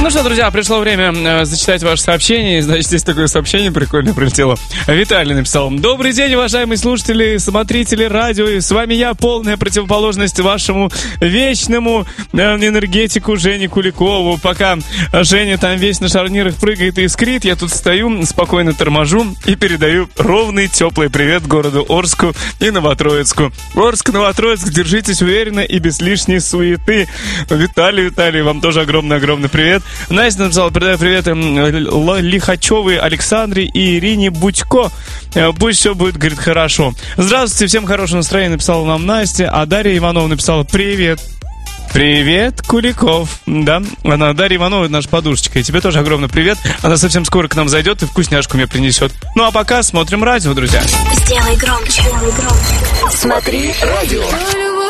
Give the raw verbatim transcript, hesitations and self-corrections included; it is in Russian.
Ну что, друзья, пришло время э, зачитать ваше сообщение. Значит, здесь такое сообщение прикольное прилетело. Виталий написал: добрый день, уважаемые слушатели, смотрители радио. И с вами я, полная противоположность вашему вечному э, энергетику Жене Куликову. Пока Женя там весь на шарнирах прыгает и искрит, я тут стою, спокойно торможу и передаю ровный теплый привет городу Орску и Новотроицку. Орск, Новотроицк, держитесь уверенно и без лишней суеты. Виталий, Виталий, вам тоже огромный-огромный привет. Настя написала: передаю привет Лихачевой Александре и Ирине Будько. Пусть все будет, говорит, хорошо. Здравствуйте, всем хорошего настроения, написала нам Настя. А Дарья Иванова написала: привет. Привет, Куликов. Да, она, Дарья Иванова, наша подушечка. И тебе тоже огромный привет. Она совсем скоро к нам зайдет и вкусняшку мне принесет. Ну а пока смотрим радио, друзья. Сделай громче. Сделай громче. Смотри радио.